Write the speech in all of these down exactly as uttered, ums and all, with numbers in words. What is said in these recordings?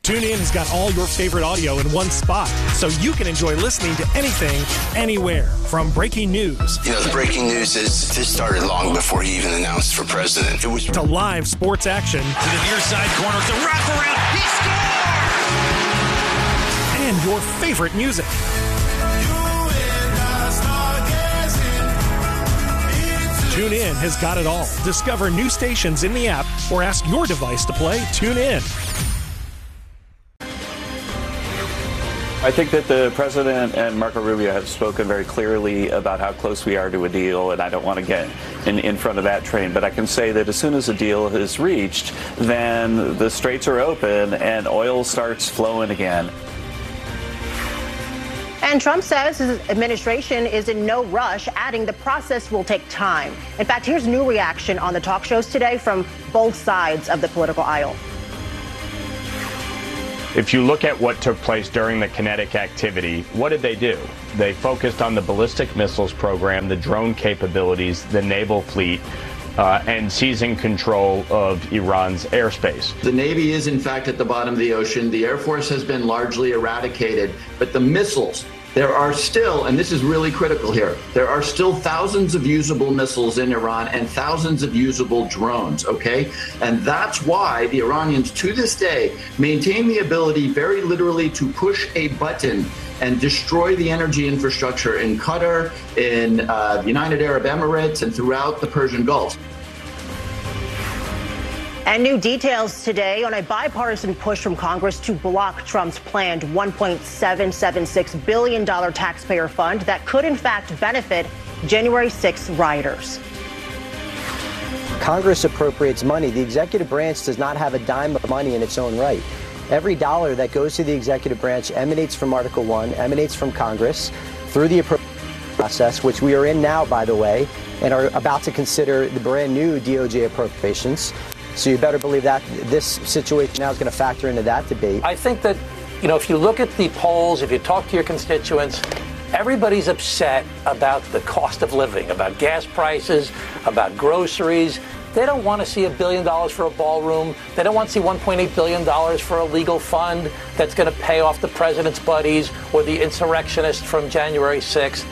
TuneIn has got all your favorite audio in one spot, so you can enjoy listening to anything, anywhere. From breaking news. You know, the breaking news is this started long before he even announced for president. It was to live sports action. To the near side corner, it's a wraparound. He scores! And your favorite music. TuneIn has got it all. Discover new stations in the app or ask your device to play TuneIn. I think that the president and Marco Rubio have spoken very clearly about how close we are to a deal, and I don't want to get in, in front of that train. But I can say that as soon as a deal is reached, then the straits are open and oil starts flowing again. And Trump says his administration is in no rush, adding the process will take time. In fact, here's new reaction on the talk shows today from both sides of the political aisle. If you look at what took place during the kinetic activity, what did they do? They focused on the ballistic missiles program, the drone capabilities, the naval fleet, uh, and seizing control of Iran's airspace. The Navy is, in fact, at the bottom of the ocean. The Air Force has been largely eradicated, but the missiles, there are still, and this is really critical here, there are still thousands of usable missiles in Iran and thousands of usable drones, okay? And that's why the Iranians, to this day, maintain the ability very literally to push a button and destroy the energy infrastructure in Qatar, in uh, the United Arab Emirates, and throughout the Persian Gulf. And new details today on a bipartisan push from Congress to block Trump's planned one point seven seven six billion dollars taxpayer fund that could, in fact, benefit January sixth rioters. Congress appropriates money. The executive branch does not have a dime of money in its own right. Every dollar that goes to the executive branch emanates from Article one, emanates from Congress through the appropriation process, which we are in now, by the way, and are about to consider the brand new D O J appropriations. So you better believe that this situation now is going to factor into that debate. I think that, you know, if you look at the polls, if you talk to your constituents, everybody's upset about the cost of living, about gas prices, about groceries. They don't want to see a billion dollars for a ballroom. They don't want to see one point eight billion dollars for a legal fund that's going to pay off the president's buddies or the insurrectionists from January sixth.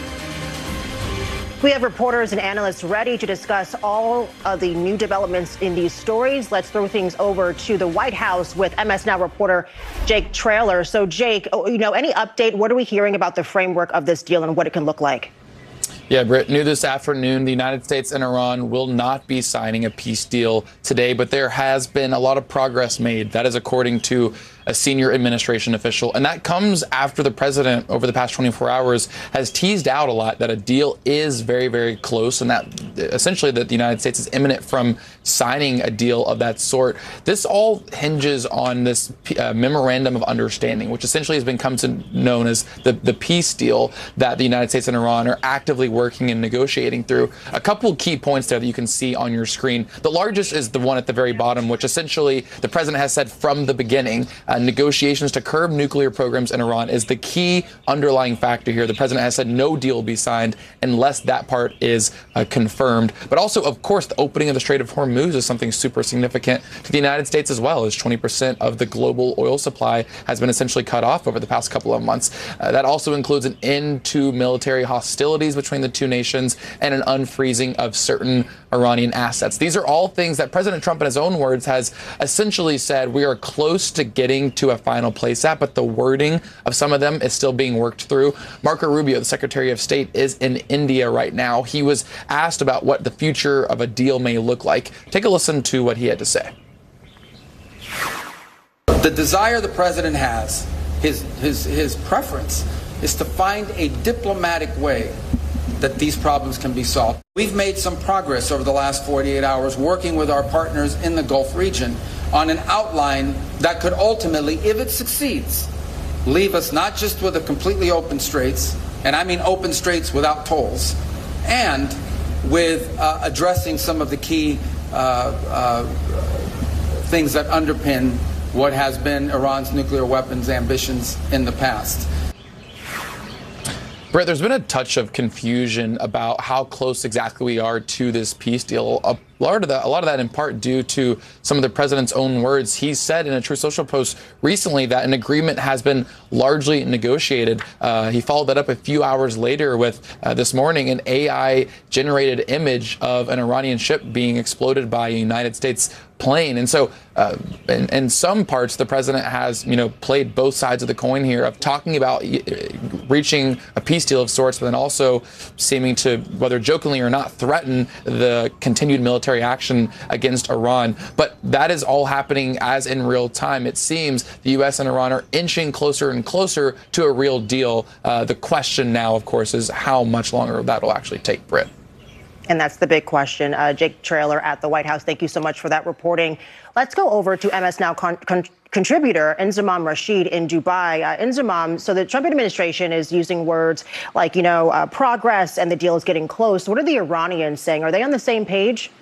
We have reporters and analysts ready to discuss all of the new developments in these stories. Let's throw things over to the White House with M S Now reporter Jake Traylor. So, Jake, you know, any update? What are we hearing about the framework of this deal and what it can look like? Yeah, Britt, new this afternoon, the United States and Iran will not be signing a peace deal today, but there has been a lot of progress made. That is according to a senior administration official. And that comes after the president over the past twenty-four hours has teased out a lot that a deal is very, very close and that essentially that the United States is imminent from signing a deal of that sort. This all hinges on this uh, memorandum of understanding, which essentially has been come to known as the, the peace deal that the United States and Iran are actively working and negotiating through. A couple key points there that you can see on your screen. The largest is the one at the very bottom, which essentially the president has said from the beginning, uh, negotiations to curb nuclear programs in Iran is the key underlying factor here. The president has said no deal will be signed unless that part is uh, confirmed. But also, of course, the opening of the Strait of Hormuz is something super significant to the United States as well, as twenty percent of the global oil supply has been essentially cut off over the past couple of months. Uh, that also includes an end to military hostilities between the two nations and an unfreezing of certain Iranian assets. These are all things that President Trump, in his own words, has essentially said we are close to getting to a final place at, but the wording of some of them is still being worked through. Marco Rubio, the Secretary of State, is in India right now. He was asked about what the future of a deal may look like. Take a listen to what he had to say. The desire the president has, his, his, his preference, is to find a diplomatic way that these problems can be solved. We've made some progress over the last forty-eight hours working with our partners in the Gulf region on an outline that could ultimately, if it succeeds, leave us not just with a completely open straits, and I mean open straits without tolls, and with uh, addressing some of the key uh, uh, things that underpin what has been Iran's nuclear weapons ambitions in the past. Brett, there's been a touch of confusion about how close exactly we are to this peace deal. A lot of that, a lot of that in part due to some of the president's own words. He said in a Truth Social post recently that an agreement has been largely negotiated. Uh, he followed that up a few hours later with uh, this morning an A I-generated image of an Iranian ship being exploded by a United States plane. And so uh, in, in some parts, the president has, you know, played both sides of the coin here of talking about reaching a peace deal of sorts, but then also seeming to, whether jokingly or not, threaten the continued military action against Iran. But that is all happening as in real time. It seems the U S and Iran are inching closer and closer to a real deal. Uh, the question now, of course, is how much longer that will actually take, Britt. And that's the big question. Uh, Jake Traylor at the White House, thank you so much for that reporting. Let's go over to M S Now con- con- contributor Inzamam Rashid in Dubai. Uh, Inzamam, so the Trump administration is using words like, you know, uh, progress and the deal is getting close. What are the Iranians saying? Are they on the same page?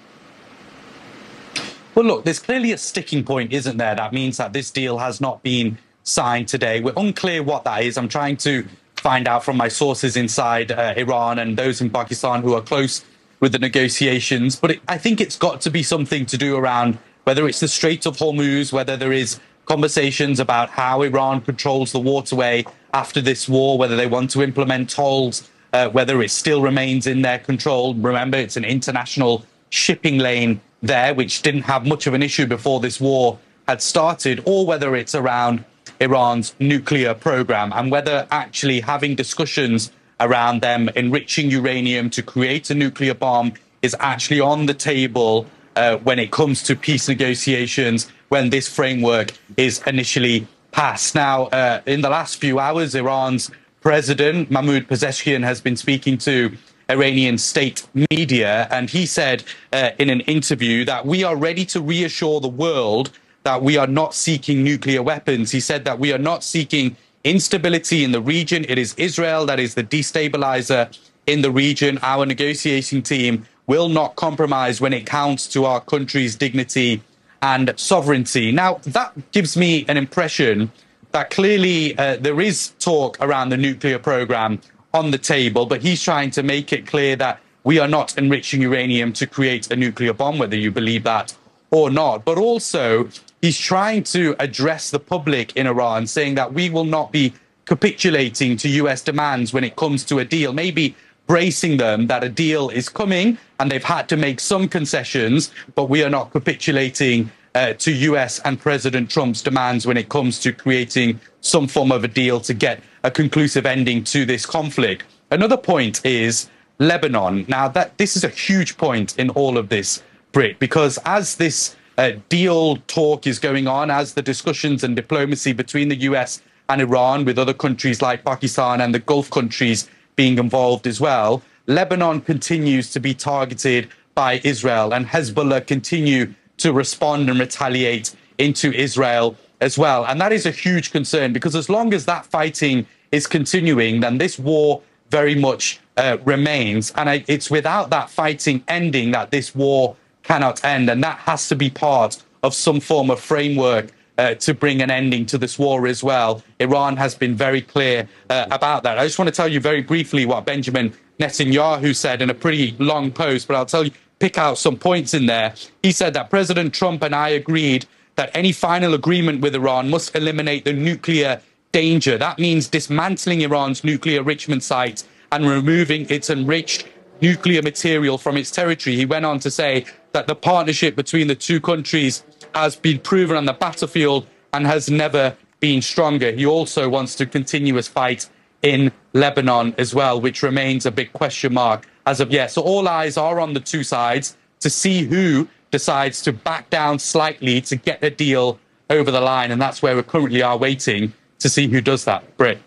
Well, look, there's clearly a sticking point, isn't there? That means that this deal has not been signed today. We're unclear what that is. I'm trying to find out from my sources inside uh, Iran and those in Pakistan who are close with the negotiations. But it, I think it's got to be something to do around whether it's the Strait of Hormuz, whether there is conversations about how Iran controls the waterway after this war, whether they want to implement tolls, uh, whether it still remains in their control. Remember, it's an international shipping lane there, which didn't have much of an issue before this war had started, or whether it's around Iran's nuclear program and whether actually having discussions around them enriching uranium to create a nuclear bomb is actually on the table uh, when it comes to peace negotiations, when this framework is initially passed. Now, uh, in the last few hours, Iran's president, Mahmoud Pezeshkian, has been speaking to Iranian state media, and he said uh, in an interview that we are ready to reassure the world that we are not seeking nuclear weapons. He said that we are not seeking instability in the region. It is Israel that is the destabilizer in the region. Our negotiating team will not compromise when it counts to our country's dignity and sovereignty. Now, that gives me an impression that clearly uh, there is talk around the nuclear program on the table, but he's trying to make it clear that we are not enriching uranium to create a nuclear bomb, whether you believe that or not. But also, he's trying to address the public in Iran, saying that we will not be capitulating to U S demands when it comes to a deal, maybe bracing them that a deal is coming and they've had to make some concessions, but we are not capitulating uh, to U S and President Trump's demands when it comes to creating some form of a deal to get a conclusive ending to this conflict. Another point is Lebanon. Now, that this is a huge point in all of this, Britt, because as this uh, deal talk is going on, as the discussions and diplomacy between the U S and Iran with other countries like Pakistan and the Gulf countries being involved as well, Lebanon continues to be targeted by Israel, and Hezbollah continue to respond and retaliate into Israel as well. And that is a huge concern, because as long as that fighting is continuing, then this war very much uh, remains. And I, it's without that fighting ending that this war cannot end. And that has to be part of some form of framework uh, to bring an ending to this war as well. Iran has been very clear uh, about that. I just want to tell you very briefly what Benjamin Netanyahu said in a pretty long post, but I'll tell you, pick out some points in there. He said that President Trump and I agreed that any final agreement with Iran must eliminate the nuclear danger. That means dismantling Iran's nuclear enrichment sites and removing its enriched nuclear material from its territory. He went on to say that the partnership between the two countries has been proven on the battlefield and has never been stronger. He also wants to continue his fight in Lebanon as well, which remains a big question mark as of yet. So all eyes are on the two sides to see who decides to back down slightly to get the deal over the line. And that's where we currently are, waiting to see who does that. Britt.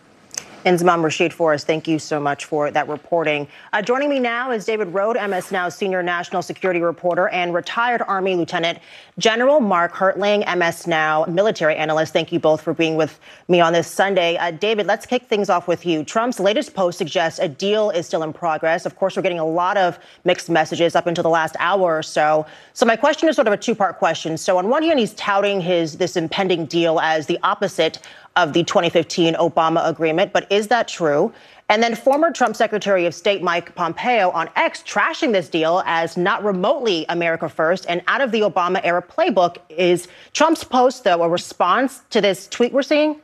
Inzamam Rashid for us, thank you so much for that reporting. Uh, joining me now is David Rohde, M S Now senior national security reporter, and retired Army Lieutenant General Mark Hertling, M S Now military analyst. Thank you both for being with me on this Sunday. Uh, David, let's kick things off with you. Trump's latest post suggests a deal is still in progress. Of course, we're getting a lot of mixed messages up until the last hour or so. So my question is sort of a two-part question. So on one hand, he's touting his this impending deal as the opposite of the twenty fifteen Obama agreement. But is that true? And then former Trump Secretary of State Mike Pompeo on X trashing this deal as not remotely America first and out of the Obama era playbook. Is Trump's post, though, a response to this tweet we're seeing?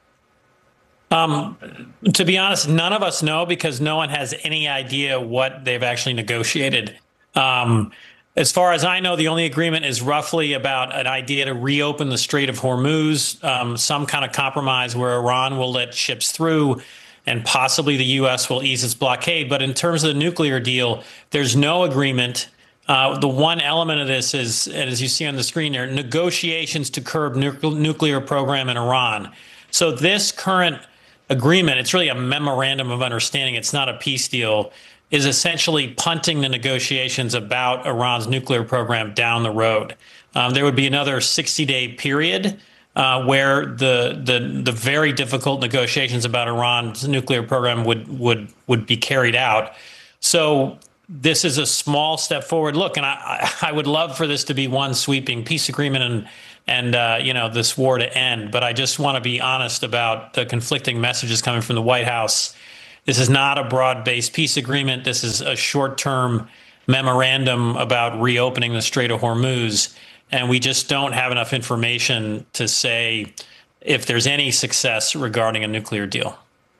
Um, to be honest, none of us know because no one has any idea what they've actually negotiated. Um, as far as I know, the only agreement is roughly about an idea to reopen the Strait of Hormuz, um, some kind of compromise where Iran will let ships through and possibly the U S will ease its blockade. But in terms of the nuclear deal, there's no agreement. Uh, the one element of this is, and as you see on the screen there, negotiations to curb nu- nuclear program in Iran. So this current agreement, it's really a memorandum of understanding. It's not a peace deal, is essentially punting the negotiations about Iran's nuclear program down the road. Um, there would be another sixty-day period uh, where the, the the very difficult negotiations about Iran's nuclear program would would would be carried out. So this is a small step forward. Look, and I I would love for this to be one sweeping peace agreement and and uh, you know, this war to end. But I just want to be honest about the conflicting messages coming from the White House. This is not a broad-based peace agreement. This is a short-term memorandum about reopening the Strait of Hormuz. And we just don't have enough information to say if there's any success regarding a nuclear deal.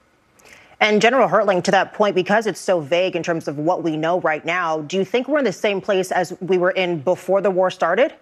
And General Hertling, to that point, because it's so vague in terms of what we know right now, do you think we're in the same place as we were in before the war started?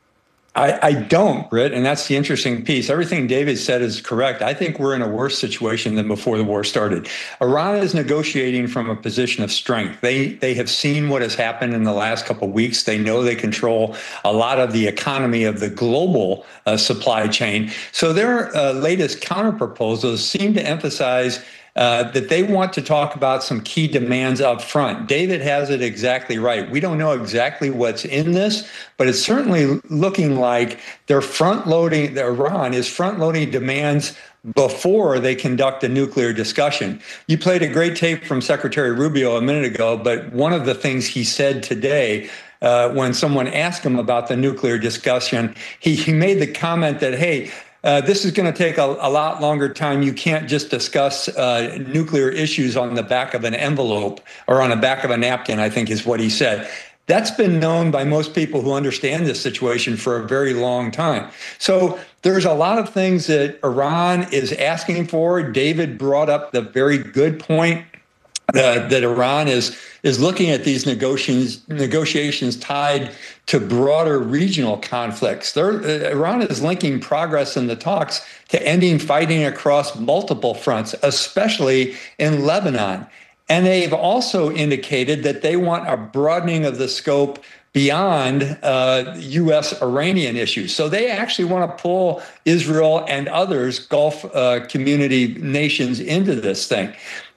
I, I don't, Britt, and that's the interesting piece. Everything David said is correct. I think we're in a worse situation than before the war started. Iran is negotiating from a position of strength. They they have seen what has happened in the last couple of weeks. They know they control a lot of the economy of the global uh, supply chain. So their uh, latest counterproposals seem to emphasize Uh, that they want to talk about some key demands up front. David has it exactly right. We don't know exactly what's in this, but it's certainly looking like they're front-loading, Iran is front-loading demands before they conduct a nuclear discussion. You played a great tape from Secretary Rubio a minute ago, but one of the things he said today uh, when someone asked him about the nuclear discussion, he, he made the comment that, hey, Uh, this is going to take a, a lot longer time. You can't just discuss uh, nuclear issues on the back of an envelope or on the back of a napkin, I think is what he said. That's been known by most people who understand this situation for a very long time. So there's a lot of things that Iran is asking for. David brought up the very good point uh, that Iran is is looking at these negotiations negotiations tied to broader regional conflicts. They're, uh, Iran is linking progress in the talks to ending fighting across multiple fronts, especially in Lebanon. And they've also indicated that they want a broadening of the scope beyond uh, U S Iranian issues. So they actually want to pull Israel and others, Gulf uh, community nations, into this thing.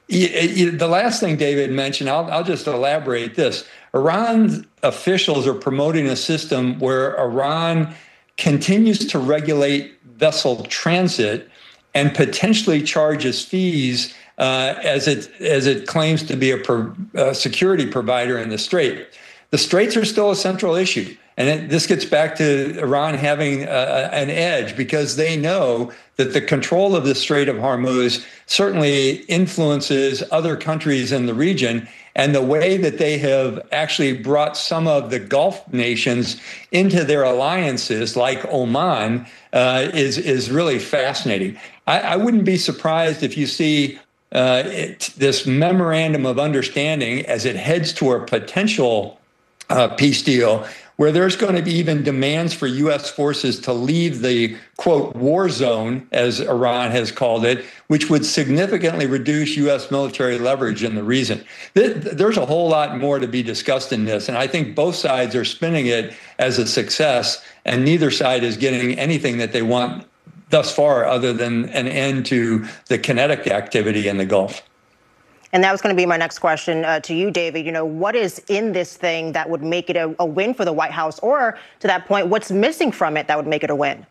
The last thing David mentioned, I'll, I'll just elaborate this. Iran's officials are promoting a system where Iran continues to regulate vessel transit and potentially charges fees uh, as it as it claims to be a, pro, a security provider in the Strait. The Straits are still a central issue. And it, this gets back to Iran having uh, an edge because they know that the control of the Strait of Hormuz certainly influences other countries in the region. And the way that they have actually brought some of the Gulf nations into their alliances, like Oman, uh, is, is really fascinating. I, I wouldn't be surprised if you see uh, it, this memorandum of understanding as it heads to a potential uh, peace deal, where there's going to be even demands for U S forces to leave the, quote, war zone, as Iran has called it, which would significantly reduce U S military leverage in the region. There's a whole lot more to be discussed in this, and I think both sides are spinning it as a success, and neither side is getting anything that they want thus far other than an end to the kinetic activity in the Gulf. And that was going to be my next question uh, to you, David. You know, what is in this thing that would make it a, a win for the White House? Or to that point, what's missing from it that would make it a win?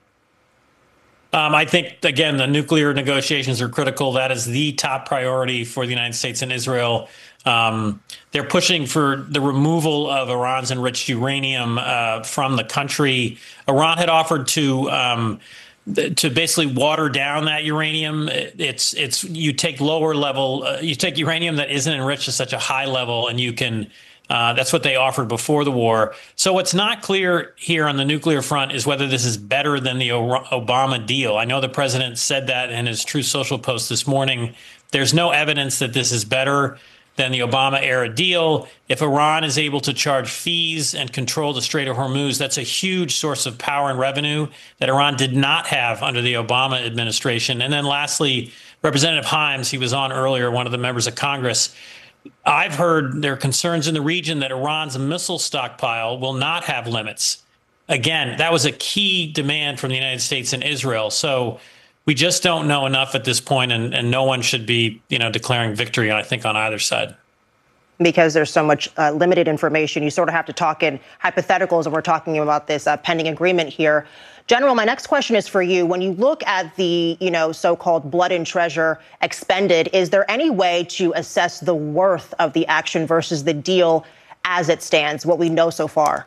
Um, I think, again, the nuclear negotiations are critical. That is the top priority for the United States and Israel. Um, they're pushing for the removal of Iran's enriched uranium uh, from the country. Iran had offered to um, to basically water down that uranium. It's it's you take lower level, uh, you take uranium that isn't enriched to such a high level, and you can. Uh, that's what they offered before the war. So what's not clear here on the nuclear front is whether this is better than the o- Obama deal. I know the president said that in his Truth Social post this morning. There's no evidence that this is better than the Obama era deal. If Iran is able to charge fees and control the Strait of Hormuz, that's a huge source of power and revenue that Iran did not have under the Obama administration. And then lastly, Representative Himes, he was on earlier, one of the members of Congress. I've heard there are concerns in the region that Iran's missile stockpile will not have limits. Again, that was a key demand from the United States and Israel. So we just don't know enough at this point, and, and no one should be, you know, declaring victory, I think, on either side. Because there's so much uh, limited information, you sort of have to talk in hypotheticals, and we're talking about this uh, pending agreement here. General, my next question is for you. When you look at the, you know, so-called blood and treasure expended, is there any way to assess the worth of the action versus the deal as it stands, what we know so far?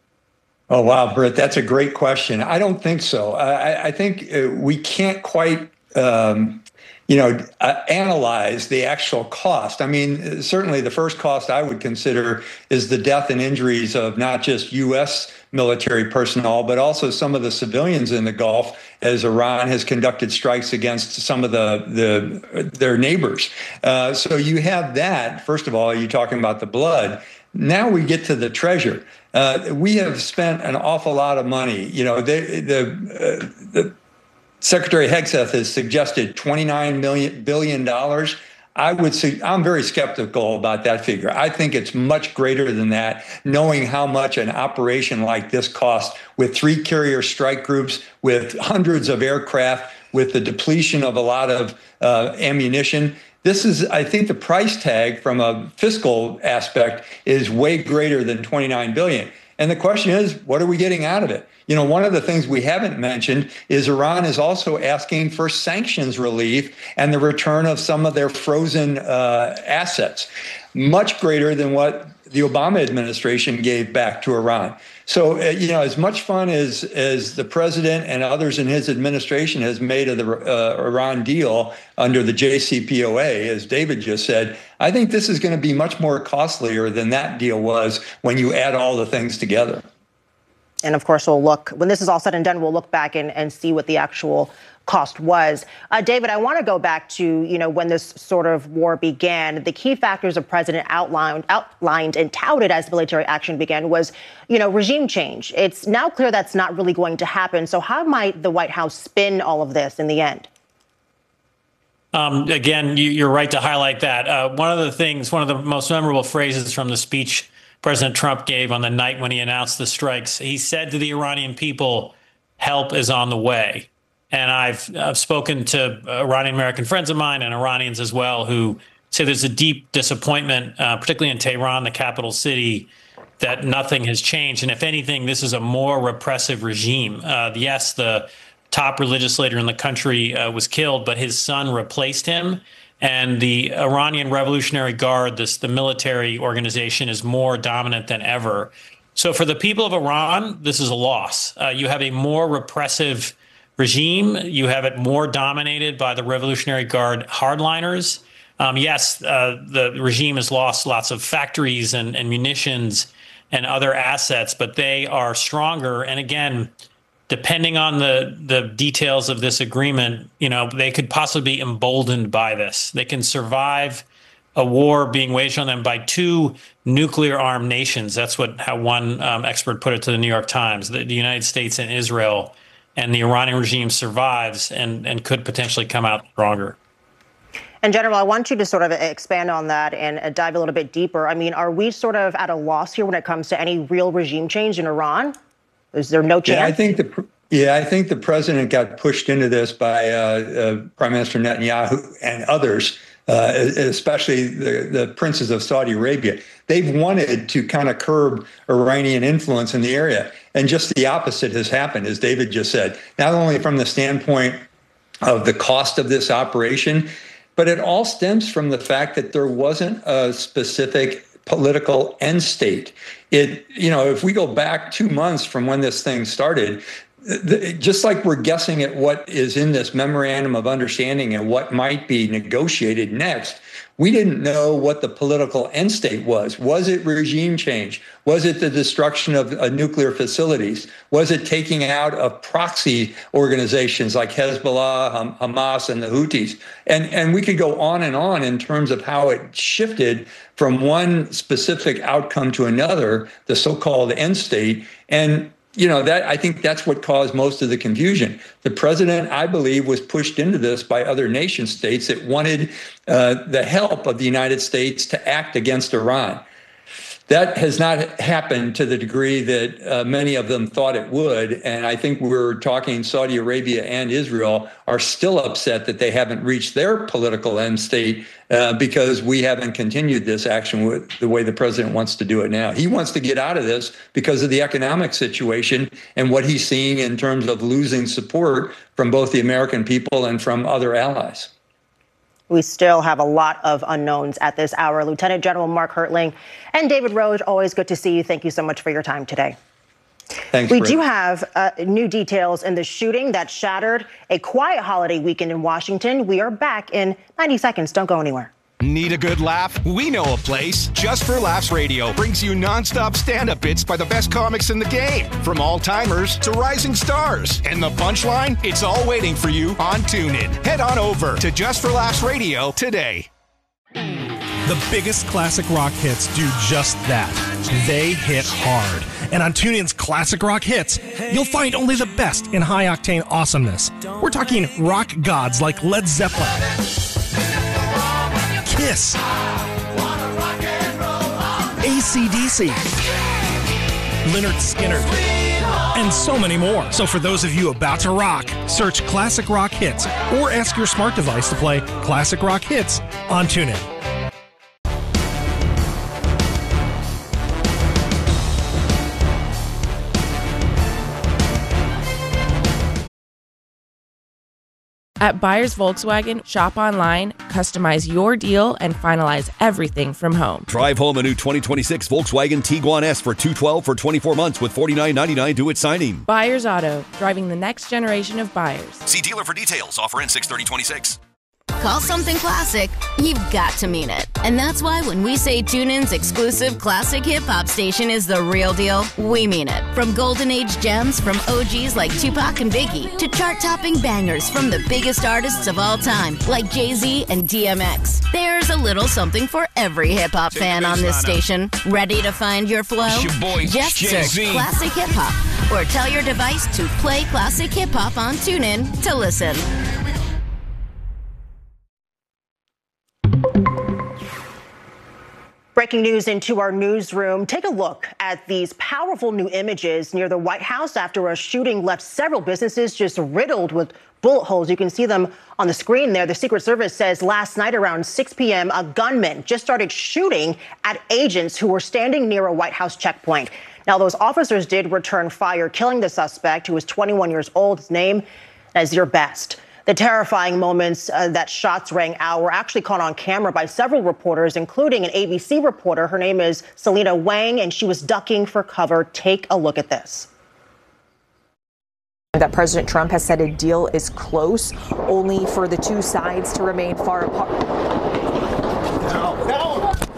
Oh, wow, Britt, that's a great question. I don't think so. I, I think uh, we can't quite, um, you know, uh, analyze the actual cost. I mean, certainly the first cost I would consider is the death and injuries of not just U S military personnel, but also some of the civilians in the Gulf, as Iran has conducted strikes against some of the, the their neighbors. Uh, so you have that. First of all, you're talking about the blood. Now we get to the treasure. Uh, we have spent an awful lot of money. You know, they, the uh, the Secretary Hegseth has suggested twenty-nine million billion dollars. I would say I'm very skeptical about that figure. I think it's much greater than that, knowing how much an operation like this costs with three carrier strike groups, with hundreds of aircraft, with the depletion of a lot of uh, ammunition. This is, I think, the price tag from a fiscal aspect is way greater than twenty-nine billion dollars. And the question is, what are we getting out of it? You know, one of the things we haven't mentioned is Iran is also asking for sanctions relief and the return of some of their frozen uh, assets, much greater than what the Obama administration gave back to Iran. So, uh, you know, as much fun as as the president and others in his administration has made of the uh, Iran deal under the J C P O A, as David just said, I think this is going to be much more costlier than that deal was when you add all the things together. And of course, we'll look, when this is all said and done, we'll look back and, and see what the actual cost was. Uh, David, I want to go back to, you know, when this sort of war began. The key factors the president outlined, outlined and touted as military action began was, you know, regime change. It's now clear that's not really going to happen. So how might the White House spin all of this in the end? Um, again, you, you're right to highlight that. Uh, one of the things, one of the most memorable phrases from the speech President Trump gave on the night when he announced the strikes, he said to the Iranian people, help is on the way. And I've, I've spoken to Iranian American friends of mine and Iranians as well who say there's a deep disappointment, uh, particularly in Tehran, the capital city, that nothing has changed. And if anything, this is a more repressive regime. Uh, yes, the top religious leader in the country uh, was killed, but his son replaced him. And the Iranian Revolutionary Guard, this the military organization, is more dominant than ever. So for the people of Iran, this is a loss. Uh, you have a more repressive regime. You have it more dominated by the Revolutionary Guard hardliners. Um, yes, uh, the regime has lost lots of factories and, and munitions and other assets, but they are stronger. And again, depending on the, the details of this agreement, you know, they could possibly be emboldened by this. They can survive a war being waged on them by two nuclear-armed nations. That's what how one um, expert put it to the New York Times, the, the United States and Israel. And the Iranian regime survives and, and could potentially come out stronger. And General, I want you to sort of expand on that and dive a little bit deeper. I mean, are we sort of at a loss here when it comes to any real regime change in Iran? Is there no chance? Yeah, I think the yeah, I think the president got pushed into this by uh, uh, Prime Minister Netanyahu and others, uh, especially the, the princes of Saudi Arabia. They've wanted to kind of curb Iranian influence in the area. And just the opposite has happened, as David just said, not only from the standpoint of the cost of this operation, but it all stems from the fact that there wasn't a specific political end state. It, you know, if we go back two months from when this thing started, the, just like we're guessing at what is in this memorandum of understanding and what might be negotiated next, we didn't know what the political end state was. Was it regime change? Was it the destruction of uh, nuclear facilities? Was it taking out of proxy organizations like Hezbollah, Ham- Hamas, and the Houthis? And, and we could go on and on in terms of how it shifted from one specific outcome to another, the so-called end state. And you know, that I think that's what caused most of the confusion. The president, I believe, was pushed into this by other nation states that wanted uh, the help of the United States to act against Iran. That has not happened to the degree that uh, many of them thought it would. And I think we're talking Saudi Arabia and Israel are still upset that they haven't reached their political end state uh, because we haven't continued this action with the way the president wants to do it now. He wants to get out of this because of the economic situation and what he's seeing in terms of losing support from both the American people and from other allies. We still have a lot of unknowns at this hour. Lieutenant General Mark Hertling and David Rhodes, always good to see you. Thank you so much for your time today. Thanks, we Brett. do have uh, new details in the shooting that shattered a quiet holiday weekend in Washington. We are back in ninety seconds. Don't go anywhere. Need a good laugh? We know a place. Just for Laughs Radio brings you nonstop stand-up bits by the best comics in the game, from all-timers to rising stars. And the punchline? It's all waiting for you on TuneIn. Head on over to Just for Laughs Radio today. The biggest classic rock hits do just that. They hit hard. And on TuneIn's Classic Rock Hits, you'll find only the best in high-octane awesomeness. We're talking rock gods like Led Zeppelin, Kiss, A C D C, Lynyrd Skynyrd, and so many more. So for those of you about to rock, search Classic Rock Hits or ask your smart device to play Classic Rock Hits on TuneIn. At Buyers Volkswagen, shop online, customize your deal, and finalize everything from home. Drive home a new twenty twenty-six Volkswagen Tiguan S for two hundred twelve dollars for twenty-four months with forty-nine ninety-nine due at signing. Buyers Auto, driving the next generation of buyers. See dealer for details. Offer ends six thirty twenty-six. Call something classic, you've got to mean it. And that's why when we say TuneIn's exclusive classic hip-hop station is the real deal, we mean it. From golden age gems from O Gs like Tupac and Biggie to chart-topping bangers from the biggest artists of all time like Jay-Z and D M X. There's a little something for every hip-hop fan on this station. Ready to find your flow? Your boy, Just Jay-Z. search Classic Hip-Hop or tell your device to play Classic Hip-Hop on TuneIn to listen. Breaking news into our newsroom. Take a look at these powerful new images near the White House after a shooting left several businesses just riddled with bullet holes. You can see them on the screen there. The Secret Service says last night around six p.m., a gunman just started shooting at agents who were standing near a White House checkpoint. Now, those officers did return fire, killing the suspect, who was twenty-one years old. His name, Nazir Best. The terrifying moments uh, that shots rang out were actually caught on camera by several reporters, including an A B C reporter. Her name is Selena Wang, and she was ducking for cover. Take a look at this. That President Trump has said a deal is close, only for the two sides to remain far apart. No, no.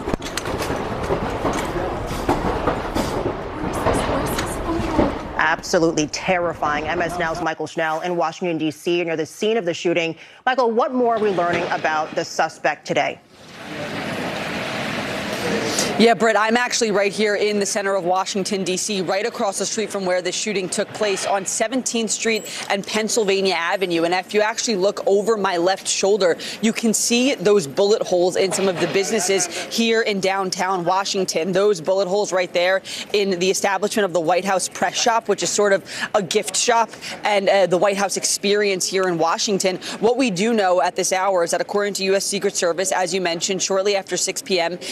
Absolutely terrifying. M S Now's Michael Schnell in Washington, D C, near the scene of the shooting. Michael, what more are we learning about the suspect today? Yeah, Britt, I'm actually right here in the center of Washington, D C, right across the street from where the shooting took place on seventeenth street and Pennsylvania Avenue. And if you actually look over my left shoulder, you can see those bullet holes in some of the businesses here in downtown Washington. Those bullet holes right there in the establishment of the White House Press Shop, which is sort of a gift shop, and uh, the White House experience here in Washington. What we do know at this hour is that according to U S Secret Service, as you mentioned, shortly after six p.m., an individual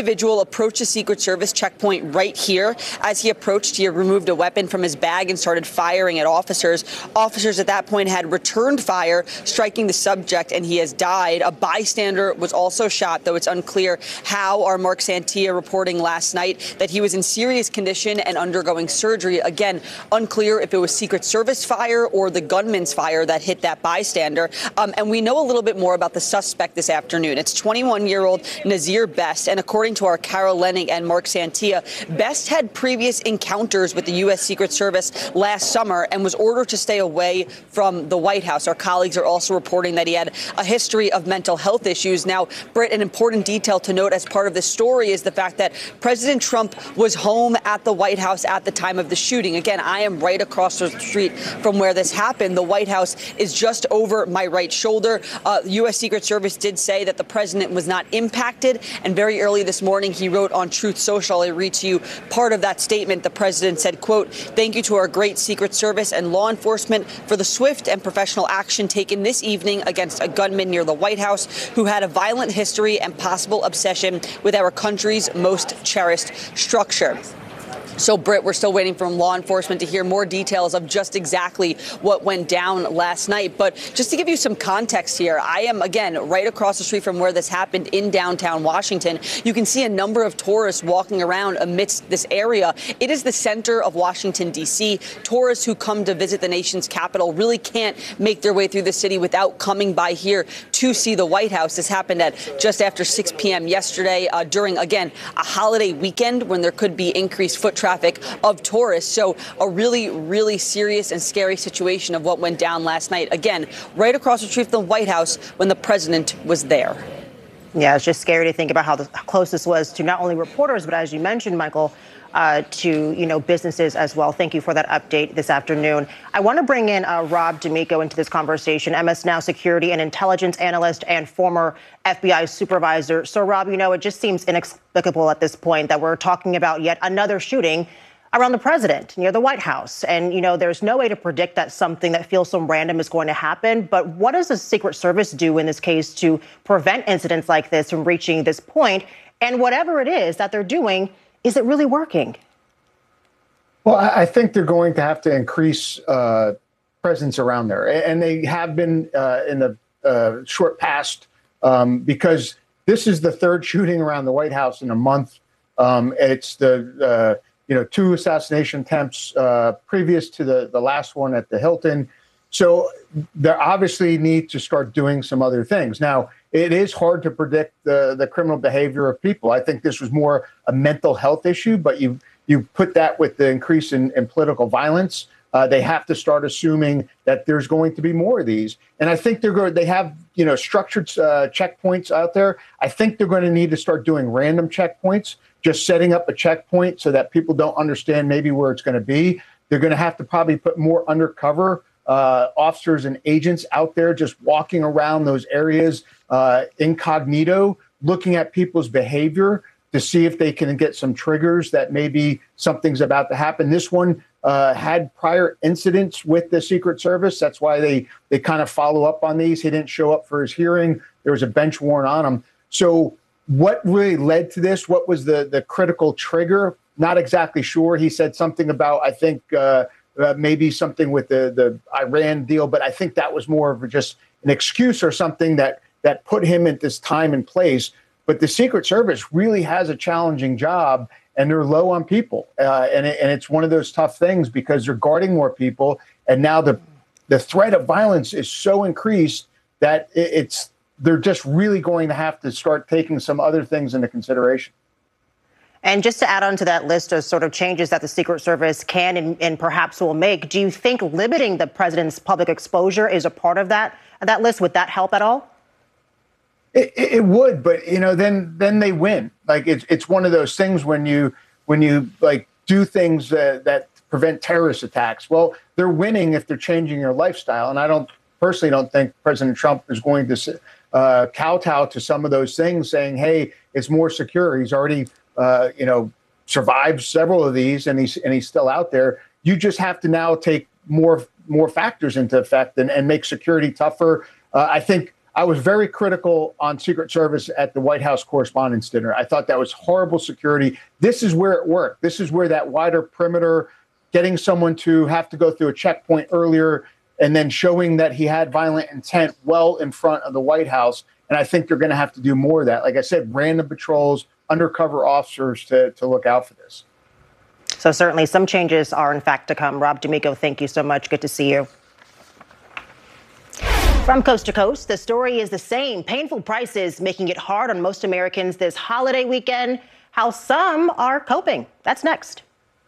individual approached a Secret Service checkpoint right here. As he approached, he removed a weapon from his bag and started firing at officers. Officers at that point had returned fire, striking the subject, and he has died. A bystander was also shot, though it's unclear how. Our Mark Santia reporting last night that he was in serious condition and undergoing surgery. Again, unclear if it was Secret Service fire or the gunman's fire that hit that bystander. Um, and we know a little bit more about the suspect this afternoon. It's twenty-one-year-old Nazir Best. And according to our Carol Lenning and Mark Santia, Best had previous encounters with the U S. Secret Service last summer and was ordered to stay away from the White House. Our colleagues are also reporting that he had a history of mental health issues. Now, Britt, an important detail to note as part of this story is the fact that President Trump was home at the White House at the time of the shooting. Again, I am right across the street from where this happened. The White House is just over my right shoulder. Uh, the U S. Secret Service did say that the president was not impacted. And very early this morning, he wrote on Truth Social, I read to you part of that statement. The president said, quote, "Thank you to our great Secret Service and law enforcement for the swift and professional action taken this evening against a gunman near the White House who had a violent history and possible obsession with our country's most cherished structure." So, Britt, we're still waiting for law enforcement to hear more details of just exactly what went down last night. But just to give you some context here, I am, again, right across the street from where this happened in downtown Washington. You can see a number of tourists walking around amidst this area. It is the center of Washington, D C. Tourists who come to visit the nation's capital really can't make their way through the city without coming by here to see the White House. This happened at just after six p.m. yesterday uh, during, again, a holiday weekend when there could be increased foot traffic. traffic of tourists. So a really, really serious and scary situation of what went down last night. Again, right across the street from the White House when the president was there. Yeah, it's just scary to think about how, the, how close this was to not only reporters, but as you mentioned, Michael, uh, to, you know, businesses as well. Thank you for that update this afternoon. I want to bring in uh, Rob D'Amico into this conversation, M S Now security and intelligence analyst and former F B I supervisor. So, Rob, you know, it just seems inexplicable at this point that we're talking about yet another shooting around the president near the White House. And, you know, there's no way to predict that something that feels so random is going to happen. But what does the Secret Service do in this case to prevent incidents like this from reaching this point? And whatever it is that they're doing, is it really working? Well, I think they're going to have to increase uh, presence around there. And they have been uh, in the uh, short past um, because this is the third shooting around the White House in a month. Um, it's the, uh, you know, two assassination attempts uh, previous to the, the last one at the Hilton. So they obviously need to start doing some other things. Now, it is hard to predict the, the criminal behavior of people. I think this was more a mental health issue, but you you put that with the increase in, in political violence. Uh, they have to start assuming that there's going to be more of these. And I think they're going. They have, you know, structured uh, checkpoints out there. I think they're going to need to start doing random checkpoints, just setting up a checkpoint so that people don't understand maybe where it's going to be. They're going to have to probably put more undercover uh, officers and agents out there just walking around those areas uh, incognito, looking at people's behavior to see if they can get some triggers that maybe something's about to happen. This one uh, had prior incidents with the Secret Service. That's why they they kind of follow up on these. He didn't show up for his hearing. There was a bench warrant on him. So what really led to this? What was the, the critical trigger? Not exactly sure. He said something about, I think, uh, uh, maybe something with the, the Iran deal, but I think that was more of just an excuse or something that that put him at this time and place. But the Secret Service really has a challenging job, and they're low on people. Uh, and, it, and it's one of those tough things because they're guarding more people. And now the the threat of violence is so increased that it, it's they're just really going to have to start taking some other things into consideration. And just to add on to that list of sort of changes that the Secret Service can and, and perhaps will make, do you think limiting the president's public exposure is a part of that, that list? Would that help at all? It, it would, but you know, then then they win. Like it's it's one of those things when you when you like do things uh, that prevent terrorist attacks. Well, they're winning if they're changing your lifestyle, and I don't personally don't think President Trump is going to uh, kowtow to some of those things, saying, "Hey, it's more secure." He's already uh, you know survived several of these, and he's and he's still out there. You just have to now take more more factors into effect and, and make security tougher. Uh, I think. I was very critical on Secret Service at the White House Correspondents' Dinner. I thought that was horrible security. This is where it worked. This is where that wider perimeter, getting someone to have to go through a checkpoint earlier, and then showing that he had violent intent well in front of the White House. And I think they're going to have to do more of that. Like I said, random patrols, undercover officers to, to look out for this. So certainly some changes are in fact to come. Rob D'Amico, thank you so much. Good to see you. From coast to coast, the story is the same. Painful prices making it hard on most Americans this holiday weekend. How some are coping. That's next.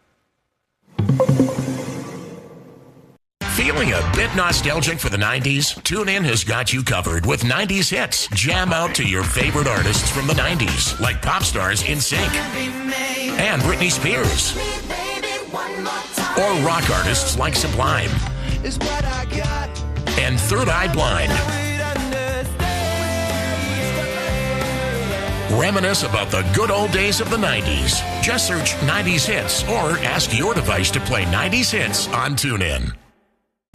Feeling a bit nostalgic for the nineties? TuneIn has got you covered with nineties hits. Jam out to your favorite artists from the nineties, like pop stars NSYNC and Britney Spears, or rock artists like Sublime and Third Eye Blind. Reminisce about the good old days of the nineties. Just search nineties hits or ask your device to play nineties hits on TuneIn.